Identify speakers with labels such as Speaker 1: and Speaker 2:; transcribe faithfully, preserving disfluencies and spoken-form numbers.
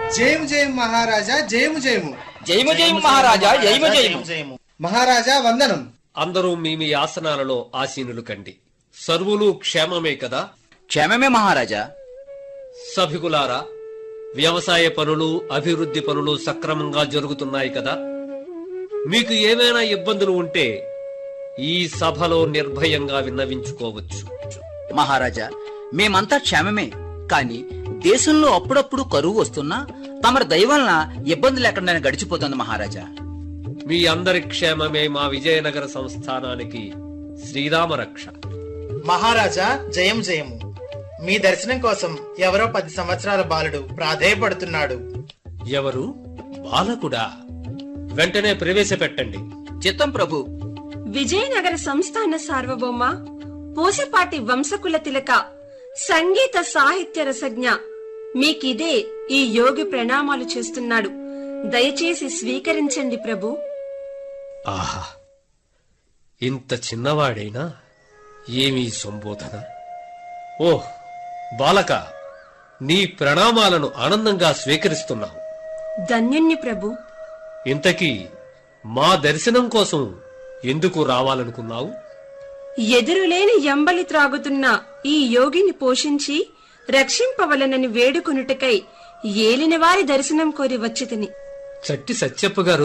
Speaker 1: జయము జయము మహారాజా, జయము జయము.
Speaker 2: జయము జయము మహారాజా, జయము జయము.
Speaker 1: మహారాజా వందనం.
Speaker 3: అందరూ మీ మీ ఆసనాలలో ఆసీనులు కండి. సర్వులు క్షేమమే కదా?
Speaker 2: క్షేమమే మహారాజా.
Speaker 3: సభికులారా, వ్యవసాయ పనులు, అభివృద్ధి పనులు సక్రమంగా జరుగుతున్నాయి కదా? మీకు ఏమైనా ఇబ్బందులు ఉంటే ఈ సభలో నిర్భయంగా విన్నవించుకోవచ్చు.
Speaker 2: మహారాజా, మేమంతా క్షేమమే. కాని దేశంలో అప్పుడప్పుడు కరువు వస్తున్నా తమరి దయవలన ఇబ్బంది లేకుండా గడిచిపోతుంది మహారాజా.
Speaker 3: మీ అందరి క్షేమమే మా విజయనగర సంస్థానానికి శ్రీరామ రక్ష.
Speaker 4: మహారాజా, జయం జయము. మీ దర్శనం కోసం ఎవరో పది సంవత్సరాల బాలుడు ప్రాధేయపడుతున్నాడు.
Speaker 3: ఎవరు? బాలకుడా? వెంటనే ప్రవేశపెట్టండి.
Speaker 2: చిత్తం ప్రభు.
Speaker 5: విజయనగర సంస్థాన సార్వభౌమ, పూసపాటి వంశకుల తిలక, సంగీత సాహిత్య రసజ్ఞ, మీకిదే ఈ యోగి ప్రణామాలు చేస్తున్నాడు. దయచేసి స్వీకరించండి ప్రభు.
Speaker 3: ఆహా, ఇంత చిన్నవాడైనా ఏమీ సంబోధన! ఓహ్ బాలక, నీ ప్రణామాలను ఆనందంగా స్వీకరిస్తున్నావు.
Speaker 5: ధన్యుణ్ణి ప్రభు.
Speaker 3: ఇంతకీ మా దర్శనం కోసం ఎందుకు రావాలనుకున్నావు?
Speaker 5: ఎదురులేని ఎంబలి త్రాగుతున్న ఈ యోగిని పోషించి రక్షింపవలనని వేడుకొనుటకై ఏలినవారి దర్శనం కోరి వచ్చితిని.
Speaker 3: చట్టి సత్యప్ప గారు